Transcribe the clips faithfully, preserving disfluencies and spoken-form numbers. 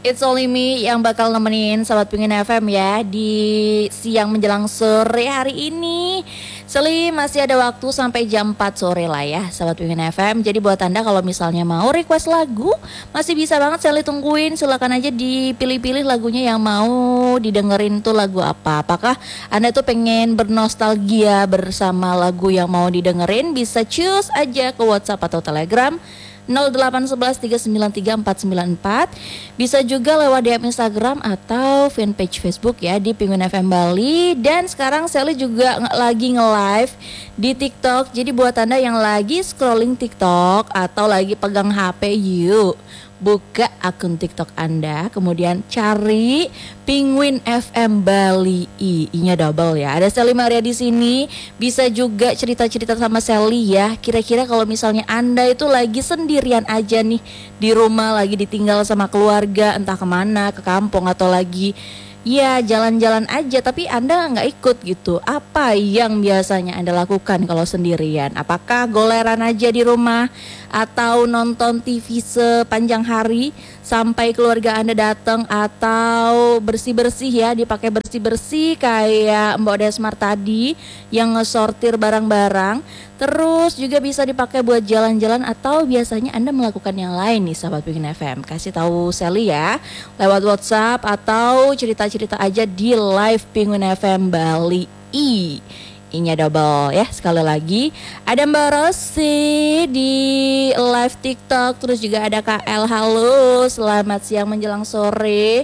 It's only me yang bakal nemenin Sobat Pingin F M ya di siang menjelang sore hari ini. Seli masih ada waktu sampai jam empat sore lah ya Sobat Pingin F M. Jadi buat Anda kalau misalnya mau request lagu, masih bisa banget Seli tungguin. Silakan aja dipilih-pilih lagunya yang mau didengerin tuh lagu apa. Apakah Anda tuh pengen bernostalgia bersama lagu yang mau didengerin? Bisa choose aja ke WhatsApp atau Telegram nol delapan satu satu tiga sembilan tiga empat sembilan empat. Bisa juga lewat D M Instagram atau fanpage Facebook ya di Penguin F M Bali. Dan sekarang Sally juga nge- lagi nge-live di TikTok. Jadi buat Anda yang lagi scrolling TikTok atau lagi pegang H P, yuk buka akun TikTok Anda, kemudian cari Penguin F M Bali, I, I-nya double ya. Ada Sally Maria di sini. Bisa juga cerita-cerita sama Sally ya. Kira-kira kalau misalnya Anda itu lagi sendirian aja nih di rumah, lagi ditinggal sama keluarga, entah kemana, ke kampung atau lagi ya jalan-jalan aja tapi Anda nggak ikut gitu. Apa yang biasanya Anda lakukan kalau sendirian? Apakah goleran aja di rumah atau nonton T V sepanjang hari sampai keluarga Anda datang, atau bersih-bersih ya, dipakai bersih-bersih kayak Mbak Desmar tadi yang ngesortir barang-barang. Terus juga bisa dipakai buat jalan-jalan, atau biasanya Anda melakukan yang lain nih Sahabat Penguin F M. Kasih tahu Sally ya lewat WhatsApp atau cerita-cerita aja di live Penguin F M Bali I. I-nya double ya. Sekali lagi ada Mbak Rosi di live TikTok. Terus juga ada Kak El. Halo, selamat siang menjelang sore.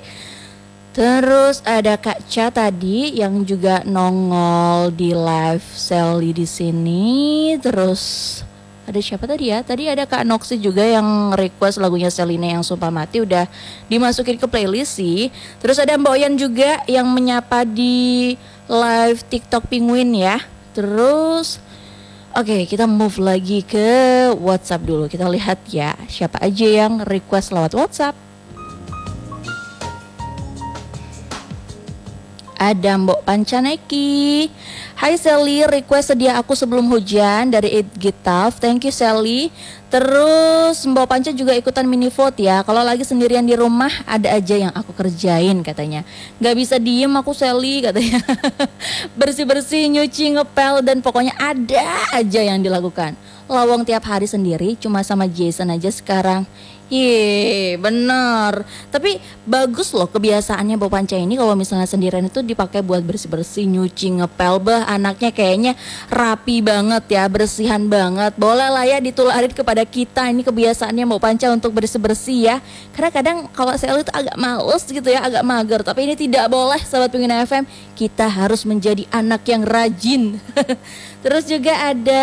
Terus ada Kak Cha tadi yang juga nongol di live Sally di sini. Terus ada siapa tadi ya? Tadi ada Kak Noxy juga yang request lagunya Selina yang Sumpah Mati, udah dimasukin ke playlist sih. Terus ada Mbak Oyan juga yang menyapa di live TikTok Penguin ya. Terus oke, kita move lagi ke WhatsApp dulu. Kita lihat ya siapa aja yang request lewat WhatsApp. Ada Mbok Pancaneki. Hai Sally, request sedia aku sebelum hujan dari It Gitaf. Thank you Sally. Terus Mbok Panca juga ikutan mini vote ya. Kalau lagi sendirian di rumah ada aja yang aku kerjain katanya. Gak bisa diem aku Sally katanya. Bersih-bersih, nyuci, ngepel, dan pokoknya ada aja yang dilakukan. Lawang tiap hari sendiri cuma sama Jason aja sekarang. Iya bener. Tapi bagus loh kebiasaannya Mbak Panca ini. Kalau misalnya sendirian itu dipakai buat bersih-bersih, nyuci, ngepel. Bah anaknya kayaknya rapi banget ya, bersihan banget. Boleh lah ya ditularin kepada kita ini kebiasaannya Mbak Panca untuk bersih-bersih ya. Karena kadang kalau saya itu agak males gitu ya, agak mager. Tapi ini tidak boleh Sahabat Penguin F M. Kita harus menjadi anak yang rajin. Terus juga ada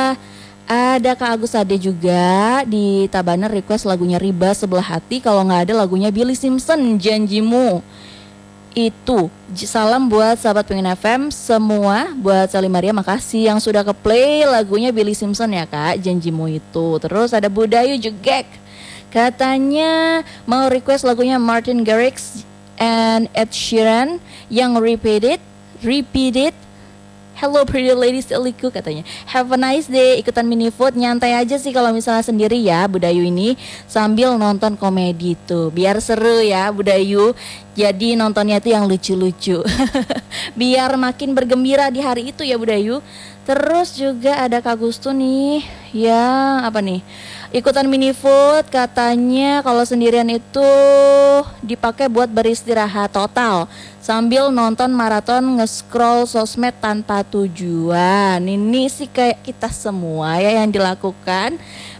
Ada Kak Agus Ade juga di Tabanan request lagunya Riba Sebelah Hati. Kalau nggak ada lagunya Billy Simpson, Janjimu. Itu salam buat sahabat Pengen F M semua. Buat Sally Maria makasih yang sudah ke play lagunya Billy Simpson ya Kak, Janjimu itu. Terus ada Budayu juga katanya mau request lagunya Martin Garrix and Ed Sheeran yang Repeat It, Repeat It. Hello pretty ladies Eliku katanya. Have a nice day. Ikutan mini vote nyantai aja sih kalau misalnya sendiri ya Budayu ini, sambil nonton komedi tuh. Biar seru ya Budayu. Jadi nontonnya itu yang lucu-lucu. Biar makin bergembira di hari itu ya Budayu. Terus juga ada Kak Gustu nih. Ya apa nih? Ikutan mini vote katanya kalau sendirian itu dipakai buat beristirahat total sambil nonton maraton nge-scroll sosmed tanpa tujuan. Ini sih kayak kita semua ya yang dilakukan.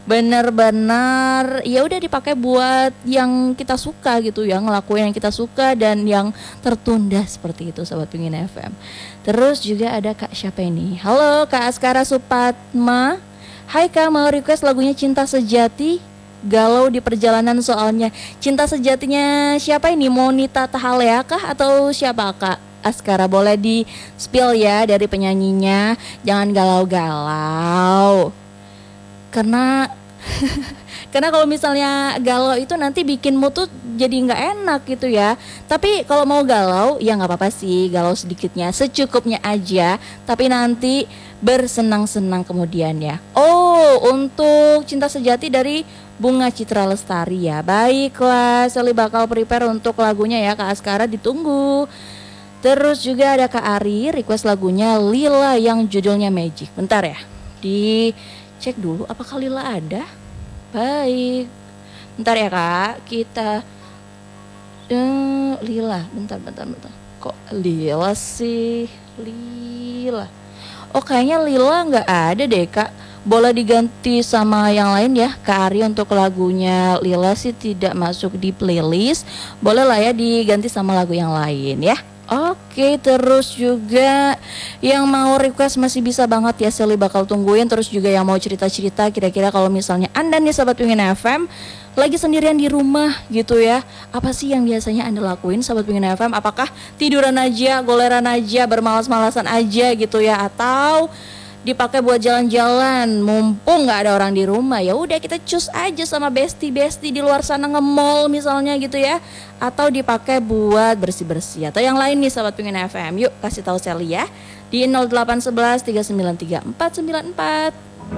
Bener-bener ya udah dipakai buat yang kita suka gitu ya, ngelakuin yang kita suka dan yang tertunda seperti itu Sobat Penguin F M. Terus juga ada Kak siapa ini? Halo Kak Askara Supatma. Hai Kak, mau request lagunya Cinta Sejati. Galau di perjalanan soalnya. Cinta sejatinya siapa ini? Monita Tahalea kah atau siapa Kak Askara? Boleh di spill ya dari penyanyinya. Jangan galau-galau. Karena karena kalau misalnya galau itu nanti bikin mood tuh jadi nggak enak gitu ya. Tapi kalau mau galau ya nggak apa-apa sih, galau sedikitnya, secukupnya aja. Tapi nanti bersenang-senang kemudian ya. Oh, untuk Cinta Sejati dari Bunga Citra Lestari ya. Baiklah, Sally bakal prepare untuk lagunya ya Kak Askara, ditunggu. Terus juga ada Kak Ari request lagunya Lila yang judulnya Magic. Bentar ya, dicek dulu apakah Lila ada. Baik, bentar ya Kak, kita uh, Lila, bentar bentar bentar. Kok Lila sih? Lila. Oh kayaknya Lila nggak ada deh Kak. Boleh diganti sama yang lain ya Kak Ari, untuk lagunya Lila sih tidak masuk di playlist. Boleh lah ya diganti sama lagu yang lain ya. Oke, terus juga yang mau request masih bisa banget ya, Sally bakal tungguin. Terus juga yang mau cerita-cerita kira-kira kalau misalnya Anda nih Sahabat Pingin F M lagi sendirian di rumah gitu ya, apa sih yang biasanya Anda lakuin Sahabat Pingin F M? Apakah tiduran aja, goleran aja, bermalas-malasan aja gitu ya, atau dipakai buat jalan-jalan mumpung nggak ada orang di rumah? Ya udah kita cus aja sama besti-besti di luar sana, nge-mall misalnya gitu ya, atau dipakai buat bersih-bersih atau yang lain nih Sahabat Pingin F M. Yuk kasih tahu Sally ya di nol delapan satu satu tiga sembilan tiga empat sembilan empat.